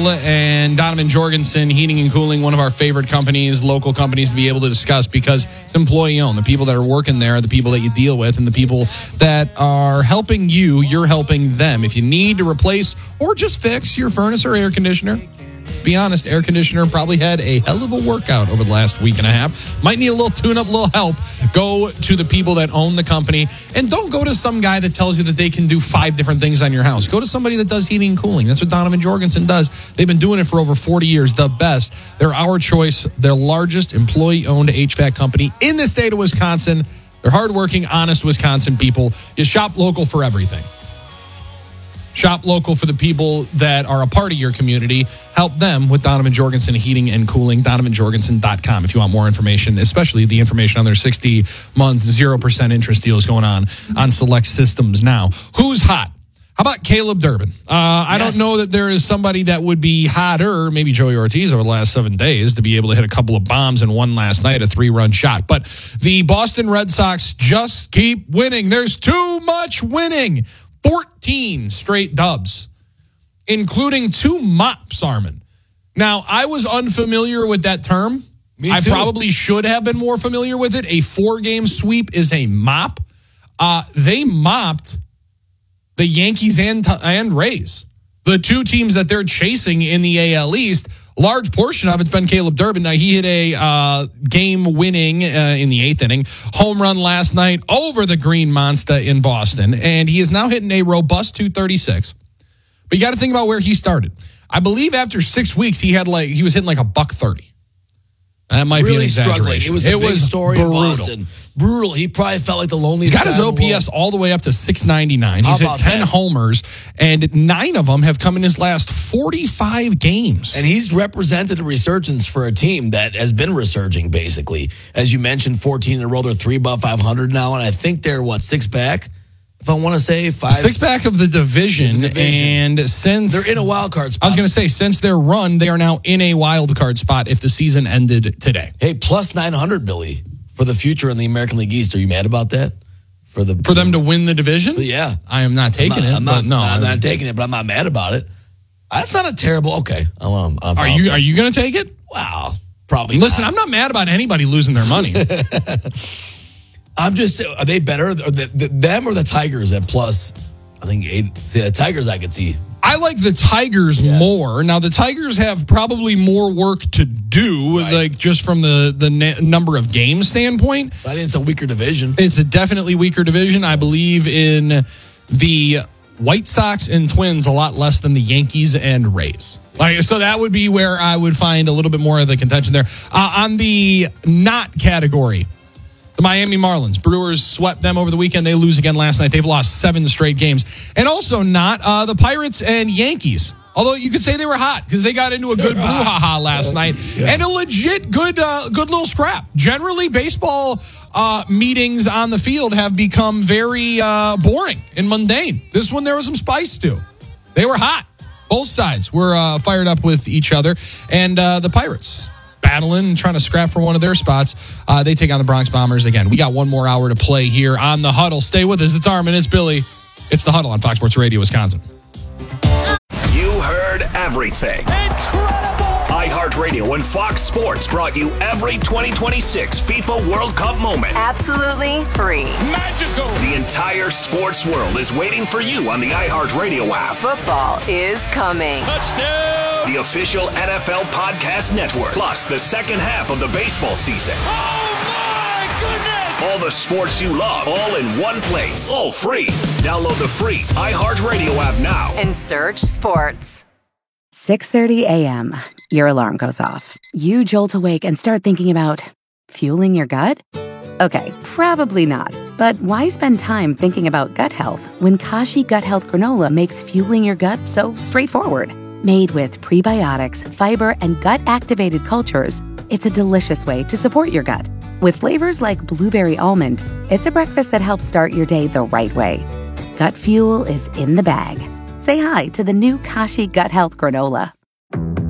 Cool and Donovan Jorgensen Heating and Cooling, one of our favorite companies, local companies to be able to discuss because it's employee-owned. The people that are working there are the people that you deal with, and the people that are helping you, you're helping them. If you need to replace or just fix your furnace or air conditioner, be honest, air conditioner probably had a hell of a workout over the last week and a half. Might need a little tune-up, a little help. Go to the people that own the company, and don't go to some guy that tells you that they can do 5 different things on your house. Go to somebody that does heating and cooling. That's what Donovan Jorgensen does. They've been doing it for over 40 years. The best. They're our choice. Their largest employee-owned HVAC company in the state of Wisconsin. They're hardworking, honest Wisconsin people. You shop local for everything. Shop local for the people that are a part of your community. Help them with Donovan Jorgensen Heating and Cooling, DonovanJorgensen.com if you want more information, especially the information on their 60-month 0% interest deals going on select systems now. Who's hot? How about Caleb Durbin? I don't know that there is somebody that would be hotter, maybe Joey Ortiz over the last 7 days, to be able to hit a couple of bombs and one last night, a 3-run shot. But the Boston Red Sox just keep winning. There's too much winning. 14 straight dubs, including 2 mops, Armin. Now, I was unfamiliar with that term. I probably should have been more familiar with it. A 4-game sweep is a mop. They mopped the Yankees and Rays, the 2 teams that they're chasing in the AL East. A large portion of it's been Caleb Durbin. Now, he hit a game-winning in the 8th inning home run last night over the Green Monster in Boston, and he is now hitting a robust .236. But you got to think about where he started. I believe after 6 weeks, he was hitting like a $130. That might be an exaggeration. Struggling. It was a big story in Boston. Brutal. He probably felt like the loneliest guy. He's got his OPS all the way up to 699. He's hit 10 homers, and 9 of them have come in his last 45 games. And he's represented a resurgence for a team that has been resurging, basically. As you mentioned, 14 in a row. They're 3 above 500 now, and I think they're, 6 back? If I want to say 5. 6 back of the division. And since they're in a wild card spot. I was going to say, since their run, they are now in a wild card spot if the season ended today. Hey, plus 900, Billy, for the future in the American League East. Are you mad about that? For them to win the division? Yeah. I am not taking it. I'm not taking it, but I'm not mad about it. That's not a terrible. Okay. Are you going to take it? Wow. Probably. Listen, not. I'm not mad about anybody losing their money. I'm just, are they better, them or the Tigers at plus, I think, 8? See, the Tigers I could see. I like the Tigers more. Now, the Tigers have probably more work to do, like just from the number of games standpoint. I think it's a weaker division. It's a definitely weaker division. I believe in the White Sox and Twins a lot less than the Yankees and Rays. So that would be where I would find a little bit more of the contention there. On the not category, the Miami Marlins. Brewers swept them over the weekend. They lose again last night. They've lost 7 straight games. And also not the Pirates and Yankees. Although you could say they were hot because they got into a good brouhaha last night. Yeah. And a legit good little scrap. Generally, baseball meetings on the field have become very boring and mundane. This one, there was some spice to. They were hot. Both sides were fired up with each other. And the Pirates battling, trying to scrap for one of their spots. They take on the Bronx Bombers again. We got 1 more hour to play here on The Huddle. Stay with us. It's Armin. It's Billy. It's The Huddle on Fox Sports Radio, Wisconsin. You heard everything. Incredible! iHeartRadio and Fox Sports brought you every 2026 FIFA World Cup moment. Absolutely free. Magical! The entire sports world is waiting for you on the iHeartRadio app. Football is coming. Touchdown! The official NFL podcast network. Plus the second half of the baseball season. Oh my goodness! All the sports you love, all in one place. All free. Download the free iHeartRadio app now. And search sports. 6:30 a.m. Your alarm goes off. You jolt awake and start thinking about fueling your gut? Okay, probably not. But why spend time thinking about gut health when Kashi Gut Health Granola makes fueling your gut so straightforward? Made with prebiotics, fiber, and gut-activated cultures, it's a delicious way to support your gut. With flavors like blueberry almond, it's a breakfast that helps start your day the right way. Gut fuel is in the bag. Say hi to the new Kashi Gut Health Granola.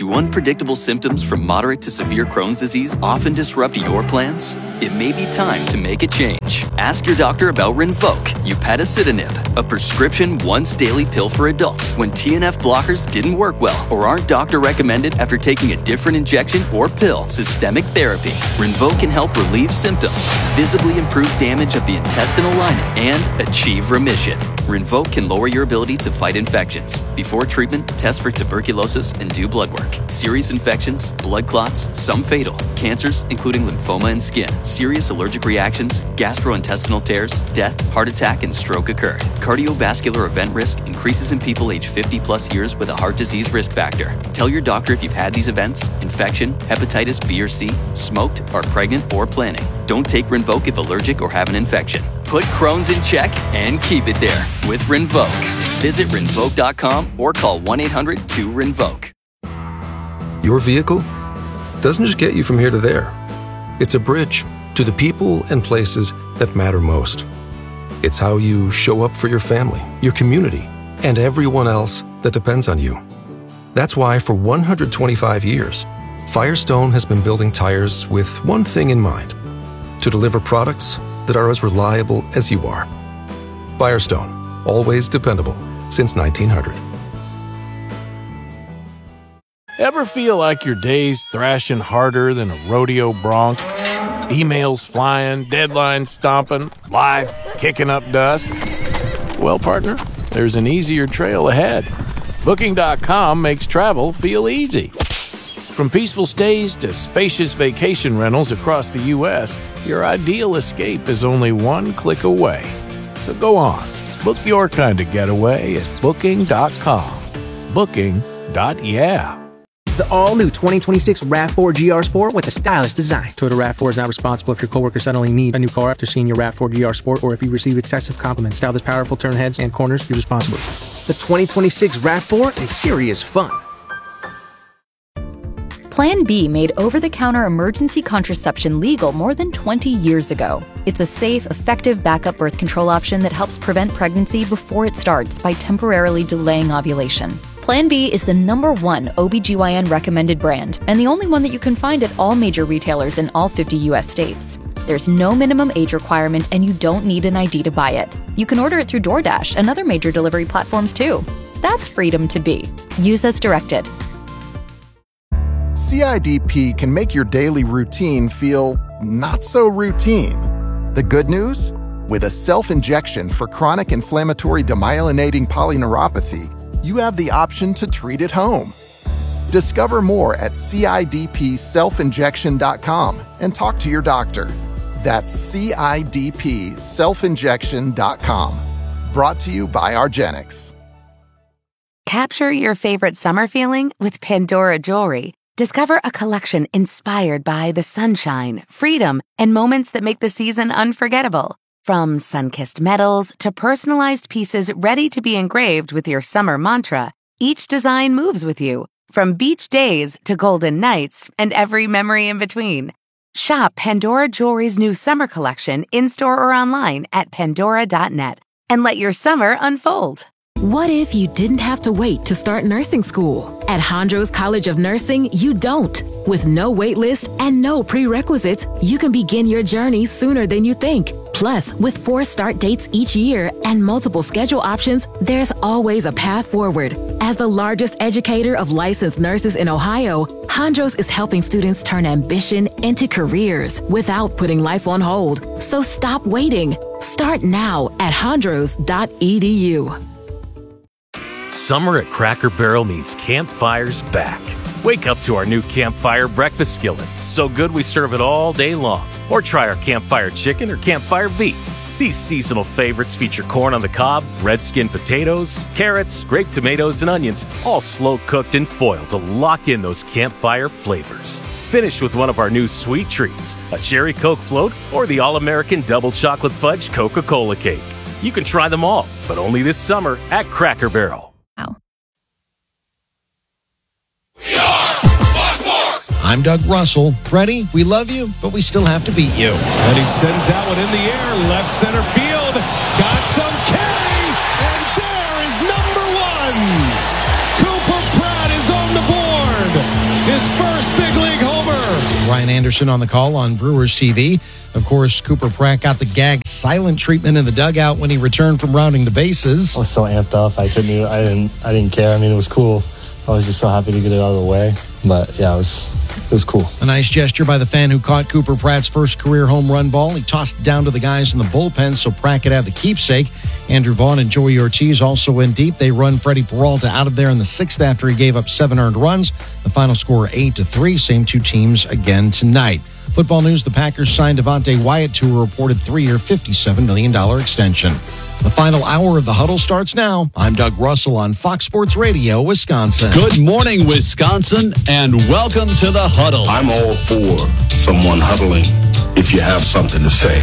Do unpredictable symptoms from moderate to severe Crohn's disease often disrupt your plans? It may be time to make a change. Ask your doctor about Rinvoq, upadacitinib, a prescription once-daily pill for adults when TNF blockers didn't work well or aren't doctor recommended after taking a different injection or pill. Systemic therapy. Rinvoq can help relieve symptoms, visibly improve damage of the intestinal lining, and achieve remission. Rinvoq can lower your ability to fight infections. Before treatment, test for tuberculosis and do blood work. Serious infections, blood clots, some fatal, cancers including lymphoma and skin, serious allergic reactions, gastrointestinal tears, death, heart attack, and stroke occurred. Cardiovascular event risk increases in people age 50 plus years with a heart disease risk factor. Tell your doctor if you've had these events, infection, hepatitis B or C, smoked, are pregnant, or planning. Don't take Rinvoq if allergic or have an infection. Put Crohn's in check and keep it there with Rinvoq. Visit Rinvoq.com or call 1-800-2-RINVOQ. Your vehicle doesn't just get you from here to there. It's a bridge to the people and places that matter most. It's how you show up for your family, your community, and everyone else that depends on you. That's why for 125 years, Firestone has been building tires with one thing in mind: to deliver products that are as reliable as you are. Firestone, always dependable since 1900. Ever feel like your day's thrashing harder than a rodeo bronc? Emails flying, deadlines stomping, life kicking up dust? Well, partner, there's an easier trail ahead. Booking.com makes travel feel easy. From peaceful stays to spacious vacation rentals across the U.S., your ideal escape is only one click away. So go on, book your kind of getaway at Booking.com. Booking.yeah. The all-new 2026 RAV4 GR Sport with a stylish design. Toyota RAV4 is not responsible if your coworker suddenly needs a new car after seeing your RAV4 GR Sport or if you receive excessive compliments. Style this powerful, turn heads and corners irresponsibly. The 2026 RAV4 is serious fun. Plan B made over-the-counter emergency contraception legal more than 20 years ago. It's a safe, effective backup birth control option that helps prevent pregnancy before it starts by temporarily delaying ovulation. Plan B is the #1 OBGYN recommended brand and the only one that you can find at all major retailers in all 50 U.S. states. There's no minimum age requirement and you don't need an ID to buy it. You can order it through DoorDash and other major delivery platforms too. That's freedom to be. Use as directed. CIDP can make your daily routine feel not so routine. The good news? With a self-injection for chronic inflammatory demyelinating polyneuropathy, you have the option to treat at home. Discover more at CIDPselfinjection.com and talk to your doctor. That's CIDPselfinjection.com. Brought to you by argenx. Capture your favorite summer feeling with Pandora Jewelry. Discover a collection inspired by the sunshine, freedom, and moments that make the season unforgettable. From sun-kissed metals to personalized pieces ready to be engraved with your summer mantra, each design moves with you, from beach days to golden nights and every memory in between. Shop Pandora Jewelry's new summer collection in-store or online at pandora.net and let your summer unfold. What if you didn't have to wait to start nursing school? At Hondros College of Nursing, you don't. With no wait list and no prerequisites, you can begin your journey sooner than you think. Plus, with 4 start dates each year and multiple schedule options, there's always a path forward. As the largest educator of licensed nurses in Ohio, Hondros is helping students turn ambition into careers without putting life on hold. So stop waiting. Start now at hondros.edu. Summer at Cracker Barrel means campfires back. Wake up to our new Campfire breakfast skillet. So good we serve it all day long. Or try our Campfire chicken or Campfire beef. These seasonal favorites feature corn on the cob, red skin potatoes, carrots, grape tomatoes, and onions, all slow cooked in foil to lock in those campfire flavors. Finish with one of our new sweet treats, a cherry Coke float or the all-American double chocolate fudge Coca-Cola cake. You can try them all, but only this summer at Cracker Barrel. I'm Doug Russell. Freddie, we love you, but we still have to beat you. And he sends that one in the air, left center field. Got some carry, and there is #1. Cooper Pratt is on the board. Brian Anderson on the call on Brewers TV. Of course, Cooper Pratt got the gag silent treatment in the dugout when he returned from rounding the bases. I was so amped up. I didn't care. I mean, it was cool. I was just so happy to get it out of the way. But yeah, it was cool. A nice gesture by the fan who caught Cooper Pratt's first career home run ball. He tossed it down to the guys in the bullpen so Pratt could have the keepsake. Andrew Vaughn and Joey Ortiz also went deep. They run Freddie Peralta out of there in the sixth after he gave up 7 earned runs. The final score 8-3. Same two teams again tonight. Football news, the Packers signed Devontae Wyatt to a reported 3-year, $57 million extension. The final hour of the Huddle starts now. I'm Doug Russell on Fox Sports Radio, Wisconsin. Good morning, Wisconsin, and welcome to the Huddle. I'm all for someone huddling if you have something to say.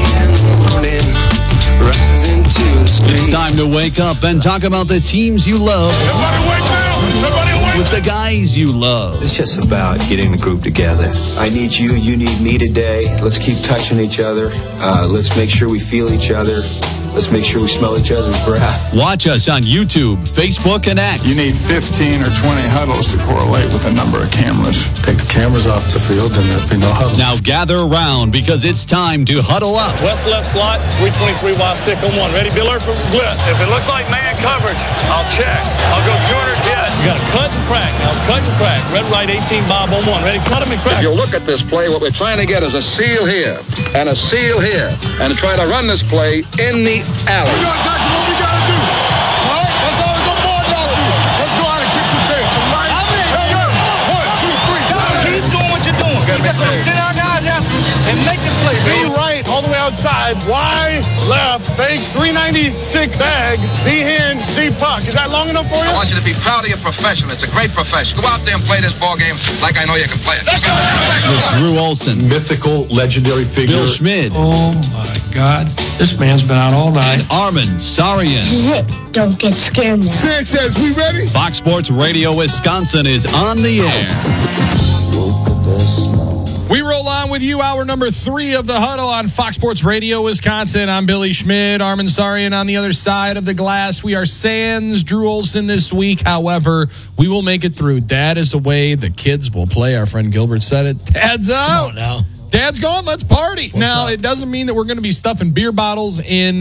It's time to wake up and talk about the teams you love. Everybody wake up! With the guys you love. It's just about getting the group together. I need you, you need me today. Let's keep touching each other. Let's make sure we feel each other. Let's make sure we smell each other's breath. Watch us on YouTube, Facebook, and X. You need 15 or 20 huddles to correlate with a number of cameras. Take the cameras off the field and there'll be no huddles. Now gather around because it's time to huddle up. West left slot, 323 wide stick on one. Ready, Biller for blitz. If it looks like man coverage, I'll check. I'll go 200 jet. You got to cut and crack. Now cut and crack. Red, right, 18, Bob on one. Ready, cut him and crack. If you look at this play, what we're trying to get is a seal here and a seal here and try to run this play in the alley. We got exactly what we got to do. All right? That's all it's going to do. Let's go out and kick some tail. Right? Keep doing what you're doing. You just going to sit our guys after and make the play. V right, all the way outside. Y left, fake, 396 bag, V hinge, Z puck. Is that long enough for you? I want you to be proud of your profession. It's a great profession. Go out there and play this ball game like I know you can play it. With Drew Olson. Mythical, legendary figure. Bill Schmid. Oh, my God. This man's been out all night. Armin Sarian. This is it. Don't get scared now. Sanchez, we ready? Fox Sports Radio Wisconsin is on the air. We roll on with you, hour number 3 of the Huddle on Fox Sports Radio Wisconsin. I'm Billy Schmid, Armin Sarian on the other side of the glass. We are sans Drew Olson this week. However, we will make it through. Dad is away. The kids will play. Our friend Gilbert said it. Dad's out. Oh, no. Dad's gone. Let's party. Now, it doesn't mean that we're going to be stuffing beer bottles in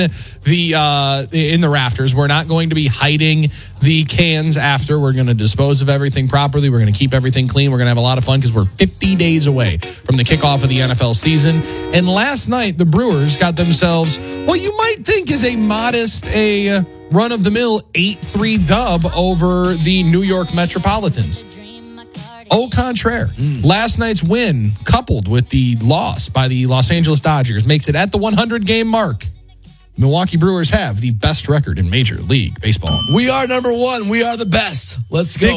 the rafters. We're not going to be hiding the cans after. We're going to dispose of everything properly. We're going to keep everything clean. We're going to have a lot of fun because we're 50 days away from the kickoff of the NFL season. And last night, the Brewers got themselves what you might think is a modest, run-of-the-mill 8-3 dub over the New York Metropolitans. Au contraire, last night's win, coupled with the loss by the Los Angeles Dodgers, makes it at the 100-game mark. Milwaukee Brewers have the best record in Major League Baseball. We are number 1. We are the best. Let's go.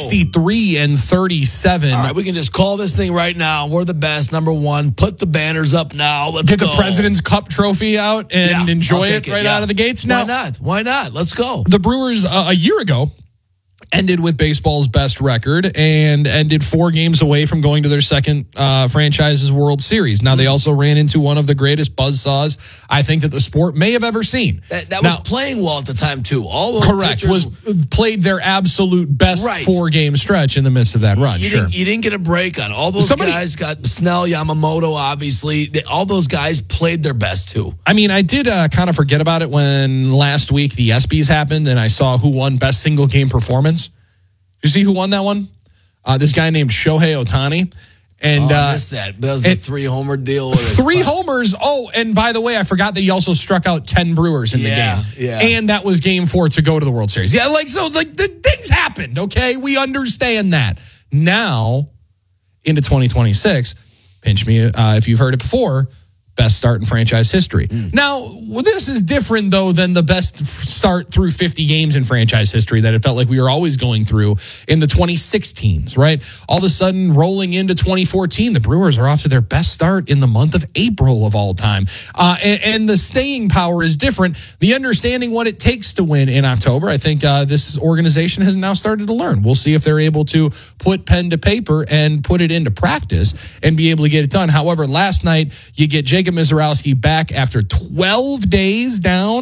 63-37. All right, we can just call this thing right now. We're the best, number 1. Put the banners up now. Let's Get go. the President's Cup trophy out and enjoy it right out of the gates. Now, why not? Why not? Let's go. The Brewers, a year ago, ended with baseball's best record and ended 4 games away from going to their second franchise's World Series. Now, they also ran into one of the greatest buzzsaws I think that the sport may have ever seen. That was playing well at the time, too. All those correct. pitchers Played their absolute best 4-game stretch in the midst of that run. You didn't get a break on. All those guys got Snell, Yamamoto, obviously. All those guys played their best, too. I mean, I did kind of forget about it when last week the ESPYs happened and I saw who won best single-game performance. Did you see who won that one? This guy named Shohei Ohtani. And I missed that. That was the 3-homer deal. 3 homers. Oh, and by the way, I forgot that he also struck out 10 Brewers in the game. Yeah. And that was game 4 to go to the World Series. Yeah, the things happened, okay? We understand that. Now, into 2026, pinch me if you've heard it before, best start in franchise history. Now, this is different, though, than the best start through 50 games in franchise history that it felt like we were always going through in the 2016s, right? All of a sudden, rolling into 2014, the Brewers are off to their best start in the month of April of all time. And the staying power is different. The understanding what it takes to win in October, I think this organization has now started to learn. We'll see if they're able to put pen to paper and put it into practice and be able to get it done. However, last night, you get Jacob Mizorowski back after 12 days down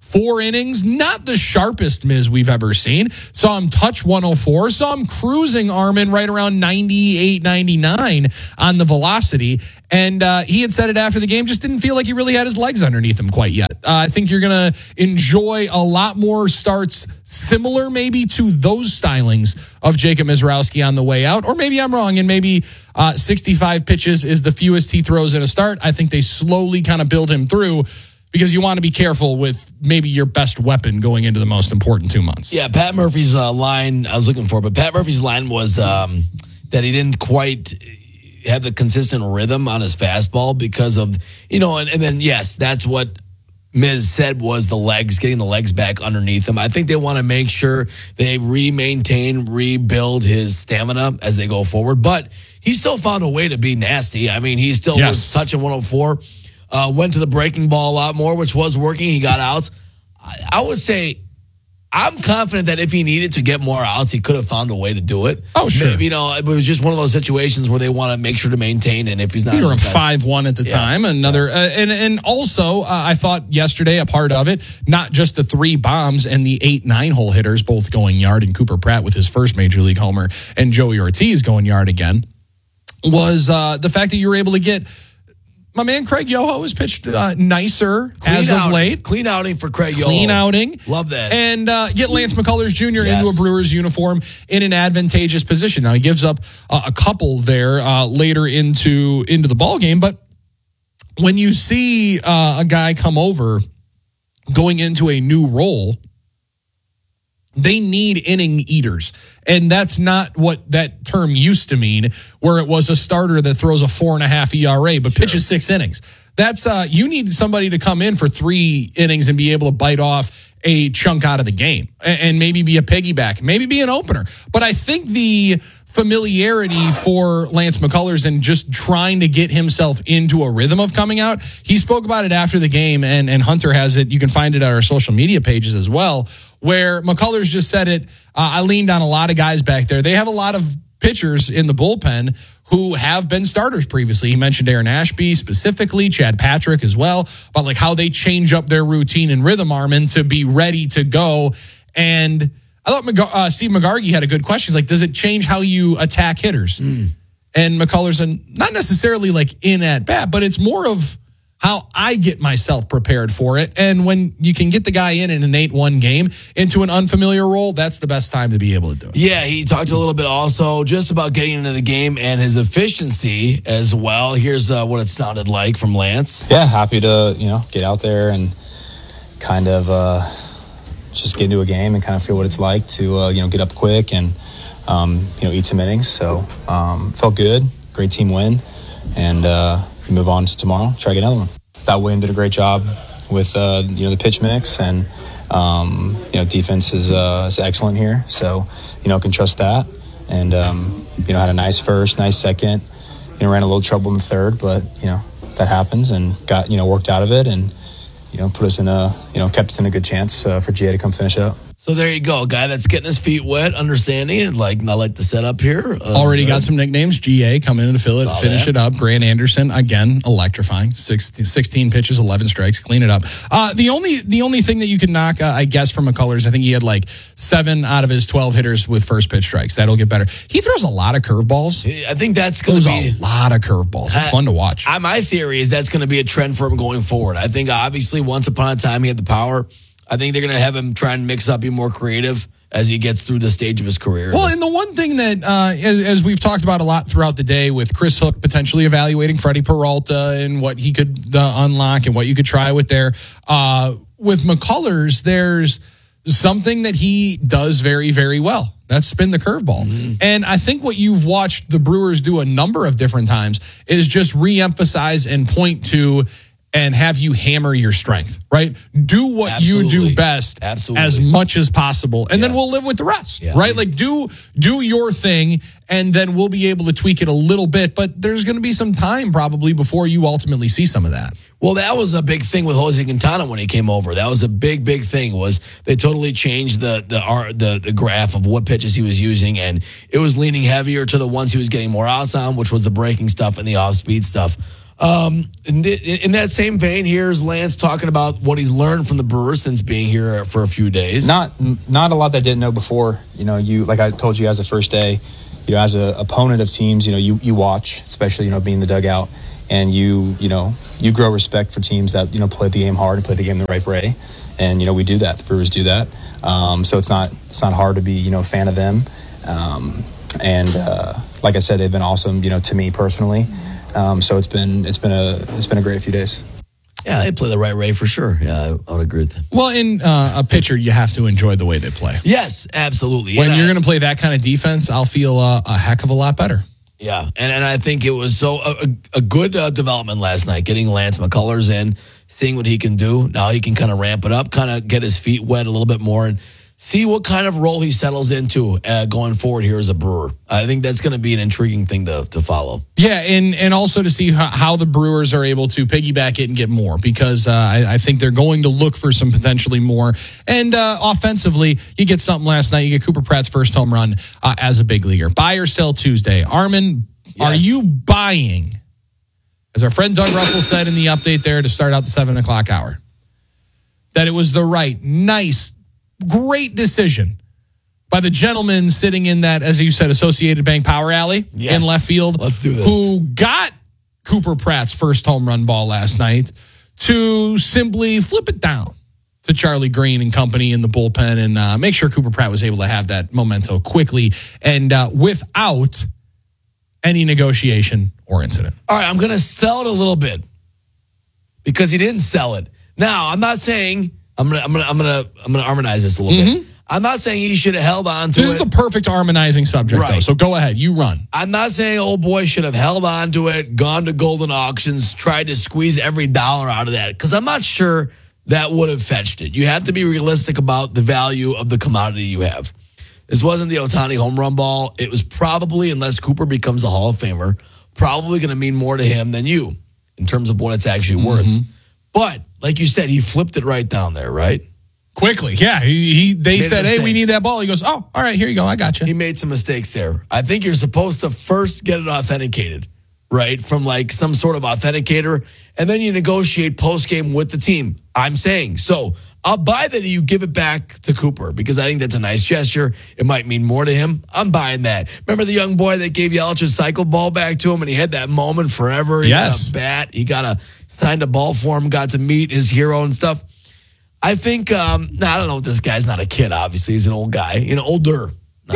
4 innings, not the sharpest Miz we've ever seen. Saw him touch 104. Saw him cruising Armin right around 98, 99 on the velocity. And he had said it after the game, just didn't feel like he really had his legs underneath him quite yet. I think you're going to enjoy a lot more starts similar maybe to those stylings of Jacob Mizrowski on the way out. Or maybe I'm wrong, and maybe 65 pitches is the fewest he throws in a start. I think they slowly kind of build him through, because you want to be careful with maybe your best weapon going into the most important 2 months. Yeah, Pat Murphy's line I was looking for, but Pat Murphy's line was that he didn't quite have the consistent rhythm on his fastball because of, and then, yes, that's what Miz said was the legs, getting the legs back underneath him. I think they want to make sure they rebuild his stamina as they go forward, but he still found a way to be nasty. I mean, he still was touching 104. Went to the breaking ball a lot more, which was working. He got outs. I would say I'm confident that if he needed to get more outs, he could have found a way to do it. Oh, sure. Maybe, it was just one of those situations where they want to make sure to maintain. And if he's not, we were 5-1 at the time. Another, and also I thought yesterday a part of it, not just the 3 bombs and the 8-9 hole hitters both going yard, and Cooper Pratt with his first major league homer, and Joey Ortiz going yard again, was the fact that you were able to get. My man Craig Yoho has pitched nicer as of late. Clean outing for Craig Yoho. Clean outing. Love that. And get Lance McCullers Jr. into a Brewers uniform in an advantageous position. Now, he gives up a couple there later into the ball game. But when you see a guy come over going into a new role, they need inning eaters. And that's not what that term used to mean, where it was a starter that throws a 4.5 ERA, but pitches 6 innings. That's you need somebody to come in for 3 innings and be able to bite off a chunk out of the game and maybe be a piggyback, maybe be an opener. But I think the familiarity for Lance McCullers and just trying to get himself into a rhythm of coming out, he spoke about it after the game, and Hunter has it. You can find it at our social media pages as well, where McCullers just said it. I leaned on a lot of guys back there. They have a lot of pitchers in the bullpen who have been starters previously. He mentioned Aaron Ashby specifically, Chad Patrick as well, about like how they change up their routine and rhythm, Armin, to be ready to go. And I thought Steve McGargy had a good question. He's like, does it change how you attack hitters? And McCullers, not necessarily like in at bat, but it's more of how I get myself prepared for it. And when you can get the guy in an 8-1 game into an unfamiliar role, that's the best time to be able to do it. Yeah, he talked a little bit also just about getting into the game and his efficiency as well. Here's what it sounded like from Lance. Yeah, happy to, get out there and kind of just get into a game and kind of feel what it's like to, get up quick and, eat some innings. So felt good, great team win. And, move on to tomorrow, try to get another one. That win did a great job with the pitch mix, and defense is excellent here, so can trust that. And had a nice first, nice second. Ran a little trouble in the third, but that happens, and got worked out of it, and put us in kept us in a good chance for GA to come finish it up. So there you go, a guy that's getting his feet wet, understanding it. I like the setup here. Already got some nicknames. GA coming in to finish it up. Grant Anderson, again, electrifying. 16 pitches, 11 strikes, clean it up. The only thing that you can knock, I guess, from McCullers, I think he had 7 out of his 12 hitters with first pitch strikes. That'll get better. He throws a lot of curveballs. I think that's going to be a lot of curveballs. It's fun to watch. My theory is that's going to be a trend for him going forward. I think obviously once upon a time he had the power. I think they're going to have him try and mix up, be more creative as he gets through the stage of his career. Well, and the one thing that, as we've talked about a lot throughout the day with Chris Hook potentially evaluating Freddie Peralta and what he could unlock and what you could try with there, with McCullers, there's something that he does very, very well. That's spin the curveball. Mm-hmm. And I think what you've watched the Brewers do a number of different times is just reemphasize and point to and have you hammer your strength, right? Do what you do best as much as possible. And then we'll live with the rest, right? Like do your thing, and then we'll be able to tweak it a little bit. But there's going to be some time probably before you ultimately see some of that. Well, that was a big thing with Jose Quintana when he came over. That was a big thing, was they totally changed the graph of what pitches he was using, and it was leaning heavier to the ones he was getting more outs on, which was the breaking stuff and the off-speed stuff. In that same vein, here's Lance talking about what he's learned from the Brewers since being here for a few days. Not a lot that I didn't know before. You like I told you as the first day, as an opponent of teams, you watch, especially being in the dugout, and you grow respect for teams that play the game hard and play the game the right way, and we do that. The Brewers do that, so it's not hard to be a fan of them, and like I said, they've been awesome to me personally. So it's been a great few days. Yeah, they play the right way for sure. Yeah, I would agree with that. Well, in a pitcher, you have to enjoy the way they play. Yes, absolutely. When you're going to play that kind of defense, I'll feel a heck of a lot better. Yeah, and I think it was a good development last night, getting Lance McCullers in, seeing what he can do. Now he can kind of ramp it up, kind of get his feet wet a little bit more, and see what kind of role he settles into going forward here as a Brewer. I think that's going to be an intriguing thing to follow. Yeah, and also to see how the Brewers are able to piggyback it and get more, because I think they're going to look for some potentially more. And offensively, you get something last night. You get Cooper Pratt's first home run as a big leaguer. Buy or sell Tuesday. Armin, Are you buying, as our friend Doug Russell said in the update there to start out the 7 o'clock hour, that it was the right, nice, great decision by the gentleman sitting in that, as you said, Associated Bank Power Alley in left field. Let's do this. Who got Cooper Pratt's first home run ball last night to simply flip it down to Charlie Green and company in the bullpen and make sure Cooper Pratt was able to have that memento quickly and without any negotiation or incident. All right, I'm going to sell it a little bit because he didn't sell it. Now, I'm not saying I'm gonna harmonize this a little bit. I'm not saying he should have held on to it. This is the perfect harmonizing subject, though. So go ahead, you run. I'm not saying old boy should have held on to it, gone to Golden Auctions, tried to squeeze every dollar out of that, because I'm not sure that would have fetched it. You have to be realistic about the value of the commodity you have. This wasn't the Ohtani home run ball. It was probably, unless Cooper becomes a Hall of Famer, probably going to mean more to him than you in terms of what it's actually worth. But like you said, he flipped it right down there, right? Quickly, yeah. They said, hey, we need that ball. He goes, oh, all right, here you go. I got you. He made some mistakes there. I think you're supposed to first get it authenticated, right? From like some sort of authenticator, and then you negotiate post-game with the team. I'm saying. So I'll buy that you give it back to Cooper because I think that's a nice gesture. It might mean more to him. I'm buying that. Remember the young boy that gave Yelich's cycle ball back to him and he had that moment forever? He got a bat. He signed a ball for him, got to meet his hero and stuff. I think, I don't know if this guy's not a kid, obviously. He's an old guy, older.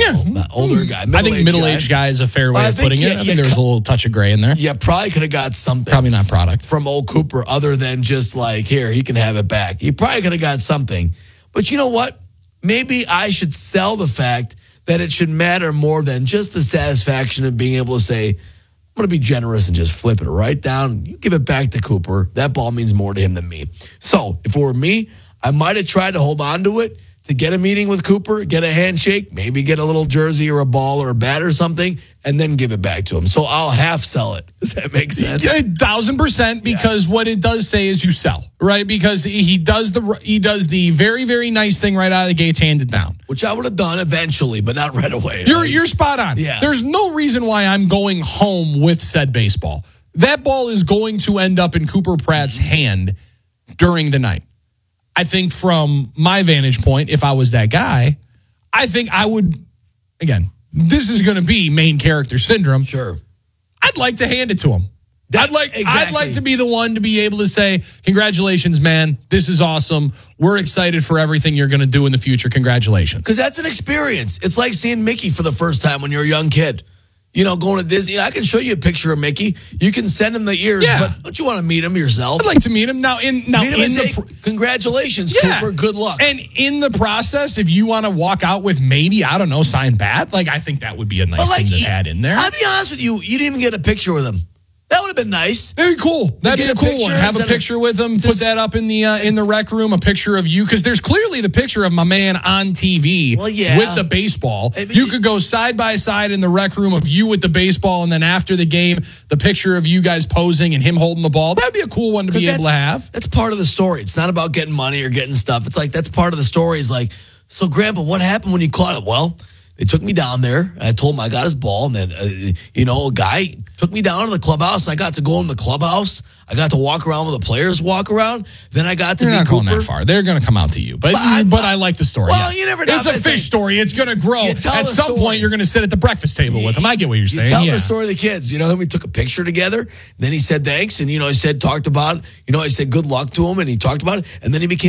Older guy. I think middle-aged guy is a fair way of putting it. I think there's a little touch of gray in there. Yeah, probably could have got something. Probably not product. From old Cooper other than just like, here, he can have it back. He probably could have got something. But you know what? Maybe I should sell the fact that it should matter more than just the satisfaction of being able to say, I'm going to be generous and just flip it right down. You give it back to Cooper. That ball means more to him than me. So if it were me, I might have tried to hold on to it to get a meeting with Cooper, get a handshake, maybe get a little jersey or a ball or a bat or something, and then give it back to him. So I'll half sell it. Does that make sense? 1,000%, because what it does say is you sell, right? Because he does the very, very nice thing right out of the gates, handed down. Which I would have done eventually, but not right away. You're spot on. Yeah. There's no reason why I'm going home with said baseball. That ball is going to end up in Cooper Pratt's hand during the night. I think from my vantage point, if I was that guy, I think I would, again, this is going to be main character syndrome. Sure. I'd like to hand it to him. I'd like to be the one to be able to say, congratulations, man. This is awesome. We're excited for everything you're going to do in the future. Congratulations. Because that's an experience. It's like seeing Mickey for the first time when you're a young kid. Going to Disney. I can show you a picture of Mickey. You can send him the ears, but don't you want to meet him yourself? I'd like to meet him. Congratulations, Cooper. Good luck. And in the process, if you want to walk out with maybe, I don't know, sign bat, I think that would be a nice thing to add in there. I'll be honest with you, you didn't even get a picture with him. That would have been nice. That'd be cool. That'd be a cool one. Have a picture with him. Put that up in the rec room. A picture of you, because there's clearly the picture of my man on TV with the baseball. You could go side by side in the rec room of you with the baseball, and then after the game, the picture of you guys posing and him holding the ball. That'd be a cool one to be able to have. That's part of the story. It's not about getting money or getting stuff. It's like that's part of the story. Is like, so Grandpa, what happened when you caught it? Well, They took me down there. And I told him I got his ball. And then, a guy took me down to the clubhouse. I got to go in the clubhouse. I got to walk around where the players walk around. Then I got to You're meet not going Cooper. that far. They're going to come out to you. But I like the story. Well, yes. you never know. It's a fish story. It's going to grow. At some point, you're going to sit at the breakfast table with them. I get what you're saying. Tell the story of the kids. Then we took a picture together. Then he said thanks. And, I said, talked about, I said good luck to him. And he talked about it. And then he became